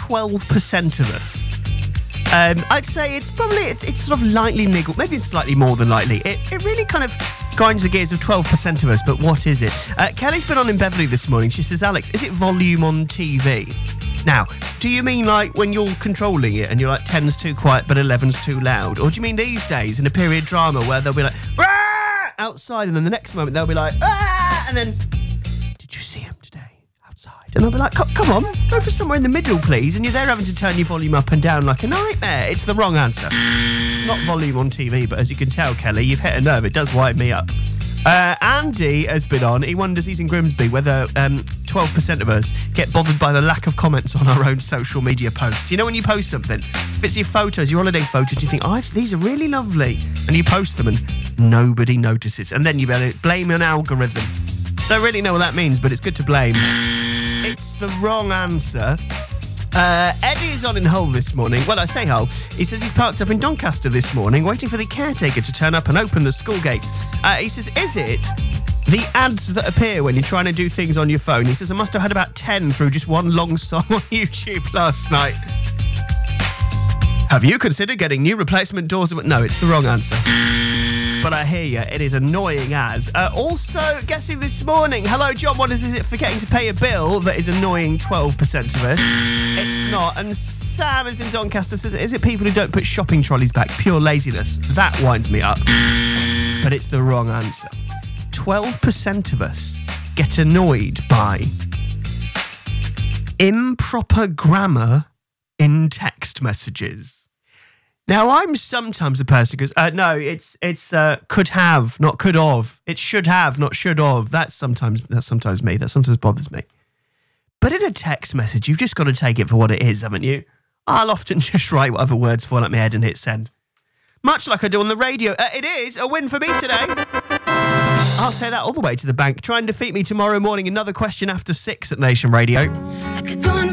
12% of us. I'd say it's sort of lightly niggled. Maybe it's slightly more than lightly. It really kind of grinds the gears of 12% of us, but what is it? Kelly's been on in Beverley this morning. She says, Alex, is it volume on TV? Now, do you mean like when you're controlling it and you're like 10's too quiet but 11's too loud? Or do you mean these days in a period drama where they'll be like, "Rah!" outside, and then the next moment they'll be like, "Ah!" and then, did you see him today outside? And I'll be like, come on, go for somewhere in the middle, please. And you're there having to turn your volume up and down like a nightmare. It's the wrong answer. It's not volume on TV, but as you can tell, Kelly, you've hit a nerve. It does wind me up. Andy has been on. He wonders, he's in Grimsby, whether 12% of us get bothered by the lack of comments on our own social media posts. You know when you post something, if it's your photos, your holiday photos, you think, these are really lovely, and you post them and nobody notices, and then you better blame an algorithm. Don't really know what that means, but it's good to blame. It's the wrong answer. Eddie is on in Hull this morning. Well, I say Hull. He says he's parked up in Doncaster this morning, waiting for the caretaker to turn up and open the school gates. He says, is it the ads that appear when you're trying to do things on your phone? He says, I must have had about 10 through just one long song on YouTube last night. Have you considered getting new replacement doors? No, it's the wrong answer. But I hear you, it is annoying as. Also, guessing this morning, hello John, what is it, forgetting to pay a bill that is annoying 12% of us? It's not. And Sam is in Doncaster, says, is it people who don't put shopping trolleys back? Pure laziness. That winds me up. But it's the wrong answer. 12% of us get annoyed by improper grammar in text messages. Now, I'm sometimes the person who goes, no, it's could have, not could of. It should have, not should of. That's sometimes me. That sometimes bothers me. But in a text message, you've just got to take it for what it is, haven't you? I'll often just write whatever words fall at my head and hit send. Much like I do on the radio. It is a win for me today. I'll take that all the way to the bank. Try and defeat me tomorrow morning. Another question after 6 at Nation Radio. I could go on